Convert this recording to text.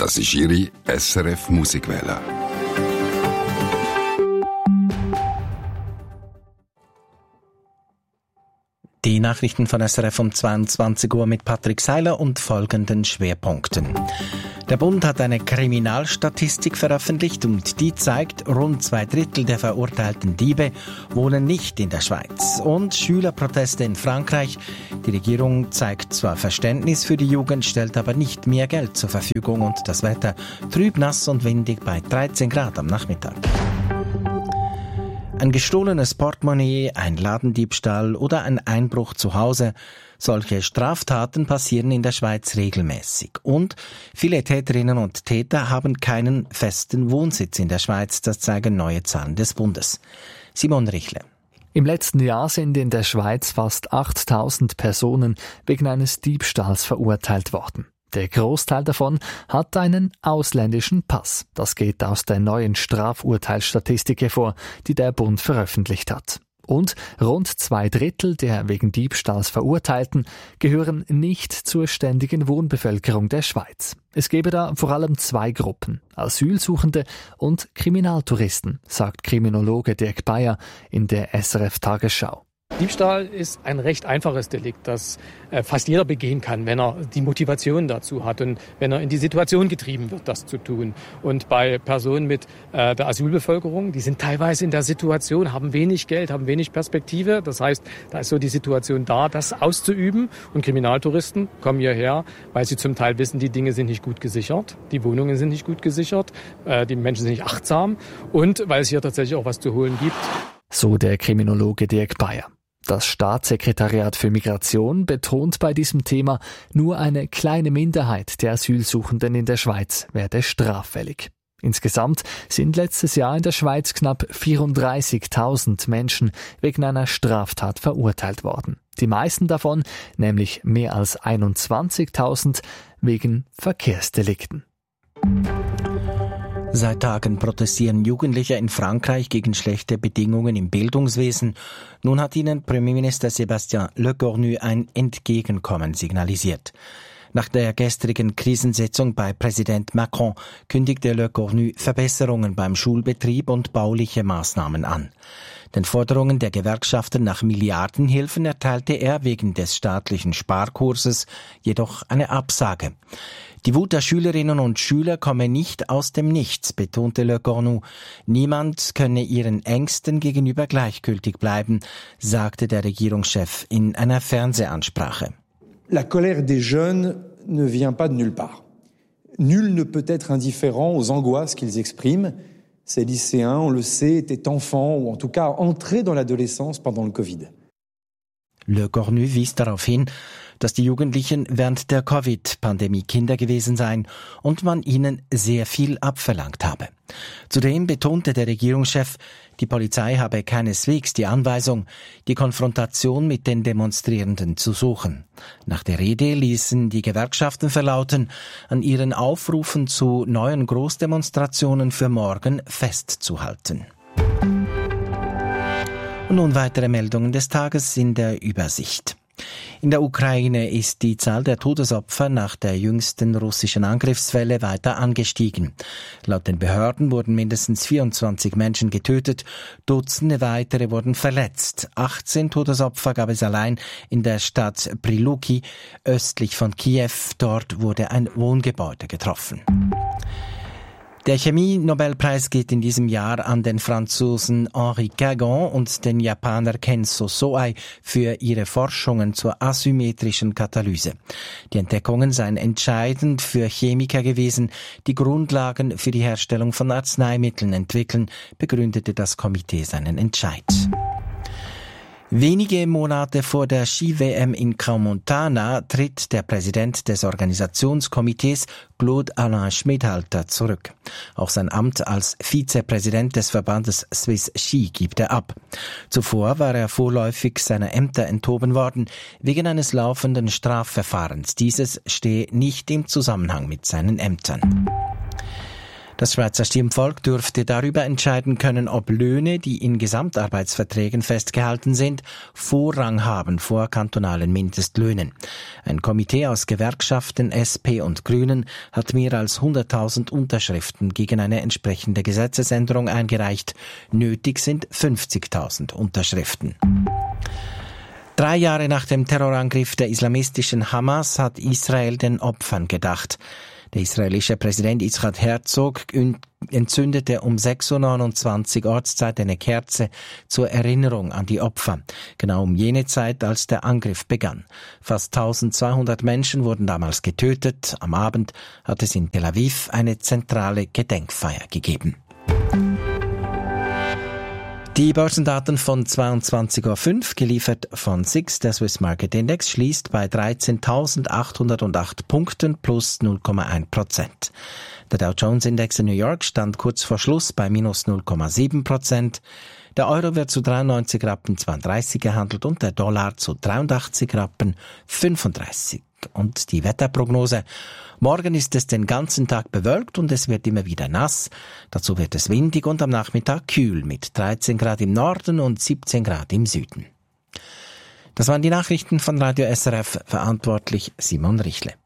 Das ist Ihre SRF Musikwelle. Die Nachrichten von SRF um 22 Uhr mit Patrick Seiler und folgenden Schwerpunkten. Der Bund hat eine Kriminalstatistik veröffentlicht und die zeigt, rund 2/3 der verurteilten Diebe wohnen nicht in der Schweiz. Und Schülerproteste in Frankreich. Die Regierung zeigt zwar Verständnis für die Jugend, stellt aber nicht mehr Geld zur Verfügung und das Wetter trüb, nass und windig bei 13 Grad am Nachmittag. Ein gestohlenes Portemonnaie, ein Ladendiebstahl oder ein Einbruch zu Hause. Solche Straftaten passieren in der Schweiz regelmäßig. Und viele Täterinnen und Täter haben keinen festen Wohnsitz in der Schweiz. Das zeigen neue Zahlen des Bundes. Simon Richle. Im letzten Jahr sind in der Schweiz fast 8.000 Personen wegen eines Diebstahls verurteilt worden. Der Großteil davon hat einen ausländischen Pass. Das geht aus der neuen Strafurteilsstatistik hervor, die der Bund veröffentlicht hat. Und rund 2/3 der wegen Diebstahls Verurteilten gehören nicht zur ständigen Wohnbevölkerung der Schweiz. Es gebe da vor allem 2 Gruppen, Asylsuchende und Kriminaltouristen, sagt Kriminologe Dirk Bayer in der SRF Tagesschau. Diebstahl ist ein recht einfaches Delikt, das fast jeder begehen kann, wenn er die Motivation dazu hat und wenn er in die Situation getrieben wird, das zu tun. Und bei Personen mit der Asylbevölkerung, die sind teilweise in der Situation, haben wenig Geld, haben wenig Perspektive. Das heißt, da ist so die Situation da, das auszuüben. Und Kriminaltouristen kommen hierher, weil sie zum Teil wissen, die Dinge sind nicht gut gesichert, die Wohnungen sind nicht gut gesichert, die Menschen sind nicht achtsam und weil es hier tatsächlich auch was zu holen gibt. So der Kriminologe Dirk Bayer. Das Staatssekretariat für Migration betont bei diesem Thema, nur eine kleine Minderheit der Asylsuchenden in der Schweiz werde straffällig. Insgesamt sind letztes Jahr in der Schweiz knapp 34.000 Menschen wegen einer Straftat verurteilt worden. Die meisten davon, nämlich mehr als 21.000, wegen Verkehrsdelikten. Seit Tagen protestieren Jugendliche in Frankreich gegen schlechte Bedingungen im Bildungswesen. Nun hat ihnen Premierminister Sébastien Lecornu ein Entgegenkommen signalisiert. Nach der gestrigen Krisensitzung bei Präsident Macron kündigte Lecornu Verbesserungen beim Schulbetrieb und bauliche Maßnahmen an. Den Forderungen der Gewerkschaften nach Milliardenhilfen erteilte er wegen des staatlichen Sparkurses jedoch eine Absage. Die Wut der Schülerinnen und Schüler komme nicht aus dem Nichts, betonte Lecornu. Niemand könne ihren Ängsten gegenüber gleichgültig bleiben, sagte der Regierungschef in einer Fernsehansprache. La colère des jeunes ne vient pas de nulle part. Nul ne peut être indifférent aux angoisses qu'ils expriment. Ces lycéens, on le sait, étaient enfants ou en tout cas entrés dans l'adolescence pendant le Covid. Lecornu wies darauf hin, dass die Jugendlichen während der Covid-Pandemie Kinder gewesen seien und man ihnen sehr viel abverlangt habe. Zudem betonte der Regierungschef, die Polizei habe keineswegs die Anweisung, die Konfrontation mit den Demonstrierenden zu suchen. Nach der Rede ließen die Gewerkschaften verlauten, an ihren Aufrufen zu neuen Großdemonstrationen für morgen festzuhalten. Und nun weitere Meldungen des Tages in der Übersicht. In der Ukraine ist die Zahl der Todesopfer nach der jüngsten russischen Angriffswelle weiter angestiegen. Laut den Behörden wurden mindestens 24 Menschen getötet, Dutzende weitere wurden verletzt. 18 Todesopfer gab es allein in der Stadt Pryluki, östlich von Kiew. Dort wurde ein Wohngebäude getroffen. Der Chemie-Nobelpreis geht in diesem Jahr an den Franzosen Henri Cagon und den Japaner Kenzo Soai für ihre Forschungen zur asymmetrischen Katalyse. Die Entdeckungen seien entscheidend für Chemiker gewesen, die Grundlagen für die Herstellung von Arzneimitteln entwickeln, begründete das Komitee seinen Entscheid. Wenige Monate vor der Ski-WM in Crans-Montana tritt der Präsident des Organisationskomitees Claude Alain Schmidhalter zurück. Auch sein Amt als Vizepräsident des Verbandes Swiss Ski gibt er ab. Zuvor war er vorläufig seiner Ämter enthoben worden, wegen eines laufenden Strafverfahrens. Dieses stehe nicht im Zusammenhang mit seinen Ämtern. Das Schweizer Stimmvolk dürfte darüber entscheiden können, ob Löhne, die in Gesamtarbeitsverträgen festgehalten sind, Vorrang haben vor kantonalen Mindestlöhnen. Ein Komitee aus Gewerkschaften, SP und Grünen hat mehr als 100.000 Unterschriften gegen eine entsprechende Gesetzesänderung eingereicht. Nötig sind 50.000 Unterschriften. 3 Jahre nach dem Terrorangriff der islamistischen Hamas hat Israel den Opfern gedacht. Der israelische Präsident Yitzhak Herzog entzündete um 6.29 Uhr Ortszeit eine Kerze zur Erinnerung an die Opfer, genau um jene Zeit, als der Angriff begann. Fast 1200 Menschen wurden damals getötet. Am Abend hat es in Tel Aviv eine zentrale Gedenkfeier gegeben. Die Börsendaten von 22.05 Uhr, geliefert von SIX, der Swiss Market Index, schließt bei 13.808 Punkten plus 0,1%. Der Dow Jones Index in New York stand kurz vor Schluss bei minus 0,7%. Der Euro wird zu 93,32 gehandelt und der Dollar zu 83,35. Und die Wetterprognose: Morgen ist es den ganzen Tag bewölkt und es wird immer wieder nass. Dazu wird es windig und am Nachmittag kühl mit 13 Grad im Norden und 17 Grad im Süden. Das waren die Nachrichten von Radio SRF, verantwortlich Simon Richle.